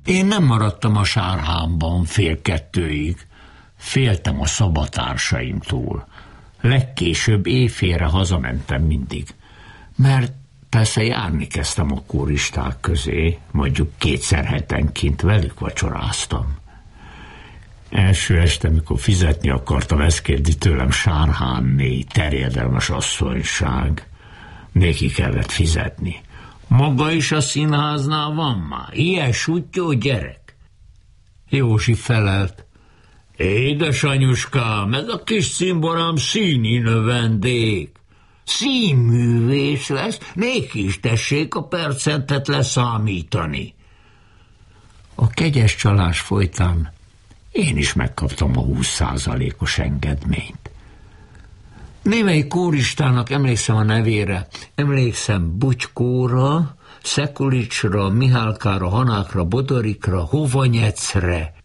Én nem maradtam a Sárhámban 1:30. Féltem a szabatársaimtól. Legkésőbb éjfélre hazamentem mindig. Mert persze járni kezdtem a kóristák közé, mondjuk 2 hetenként velük vacsoráztam. Első este, mikor fizetni akartam, ezt kérdi tőlem Sárhánné, terjedelmes asszonyság. Néki kellett fizetni. Maga is a színháznál van már? Ilyen suttyó gyerek? Józsi felelt. Édesanyuskám, ez a kis cimborám színi növendék. Színművész lesz, néki is tessék a percentet leszámítani. A kegyes csalás folytán én is megkaptam a 20%-os engedményt. Némelyik kóristának emlékszem a nevére, emlékszem Butykóra, Szekulicsra, Mihálkára, Hanákra, Bodorikra, Hovanyecre,